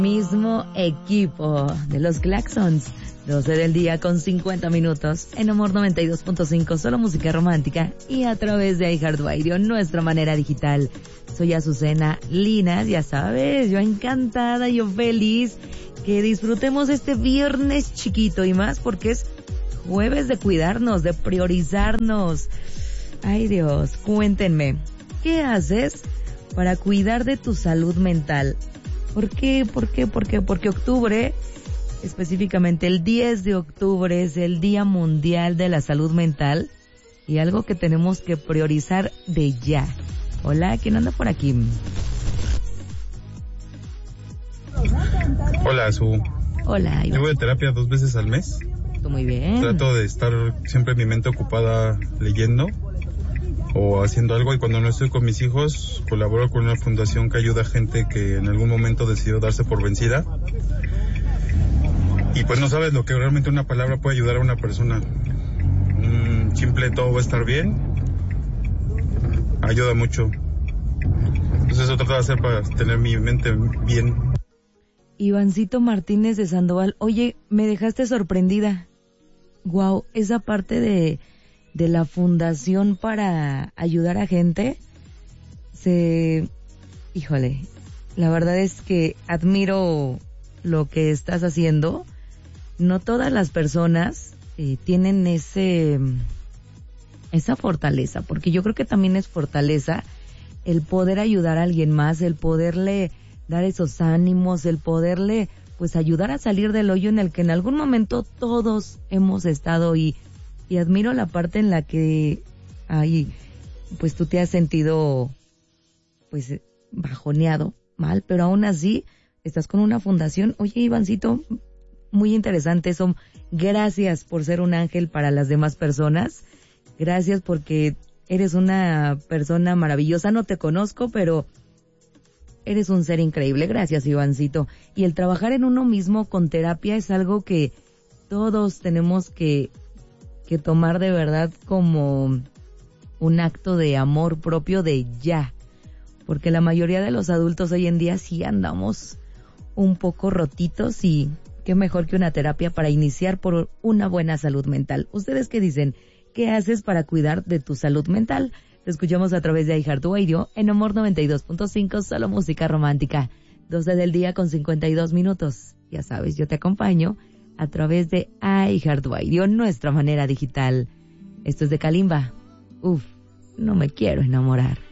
Mismo equipo de los Claxons, 12 del día con 50 minutos, en Amor 92.5, solo música romántica y a través de iHeartRadio, nuestra manera digital. Soy Azucena Linas, ya sabes, yo encantada, yo feliz que disfrutemos este viernes chiquito y más porque es jueves de cuidarnos, de priorizarnos. Ay Dios, cuéntenme, ¿qué haces para cuidar de tu salud mental? ¿Por qué? Porque octubre, específicamente el 10 de octubre, es el Día Mundial de la Salud Mental y algo que tenemos que priorizar de ya. Hola, ¿quién anda por aquí? Hola, Azu. Hola. Yo voy a terapia 2 veces al mes. Muy bien. Trato de estar siempre mi mente ocupada leyendo o haciendo algo, y cuando no estoy con mis hijos colaboro con una fundación que ayuda a gente que en algún momento decidió darse por vencida, y pues no sabes lo que realmente una palabra puede ayudar a una persona. Un simple todo va a estar bien ayuda mucho. Entonces eso trato de hacer para tener mi mente bien. Ivancito Martínez de Sandoval, oye, me dejaste sorprendida. Wow, esa parte de la fundación para ayudar a gente, híjole, la verdad es que admiro lo que estás haciendo. No todas las personas tienen esa fortaleza, porque yo creo que también es fortaleza el poder ayudar a alguien más, el poderle dar esos ánimos, el poderle pues ayudar a salir del hoyo en el que en algún momento todos hemos estado, y admiro la parte en la que pues tú te has sentido pues bajoneado, mal, pero aún así estás con una fundación. Oye, Ivancito, muy interesante eso. Gracias por ser un ángel para las demás personas. Gracias porque eres una persona maravillosa. No te conozco, pero eres un ser increíble. Gracias, Ivancito. Y el trabajar en uno mismo con terapia es algo que todos tenemos que tomar de verdad como un acto de amor propio de ya, porque la mayoría de los adultos hoy en día sí andamos un poco rotitos, y qué mejor que una terapia para iniciar por una buena salud mental. ¿Ustedes qué dicen? ¿Qué haces para cuidar de tu salud mental? Te escuchamos a través de iHeartRadio en Amor 92.5, solo música romántica. 12 del día con 52 minutos. Ya sabes, yo te acompaño a través de iHeartRadio, nuestra manera digital. Esto es de Kalimba. No me quiero enamorar.